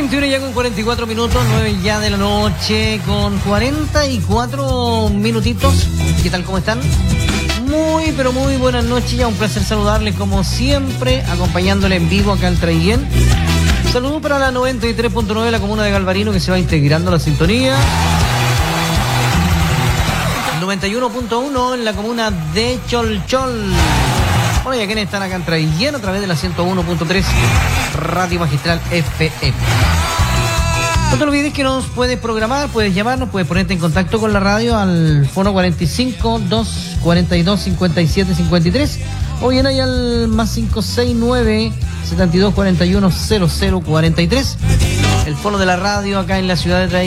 21 ya con 44 minutos, 9 ya de la noche con 44 minutitos. ¿Qué tal? ¿Cómo están? Muy, pero muy buenas noches. Ya un placer saludarles como siempre, acompañándole en vivo acá al Traiguén. Saludos para la 93.9 de la comuna de Galvarino, que se va integrando a la sintonía. 91.1 en la comuna de Cholchol. Bueno, y a quienes están acá en Traiguén a través de la 101.3 Radio Magistral FM. No te olvides que nos puedes programar, puedes llamarnos, puedes ponerte en contacto con la radio al fono 45 242 57 53 o bien ahí al más 569 72 41 00 43. El fono de la radio acá en la ciudad de Traiguén.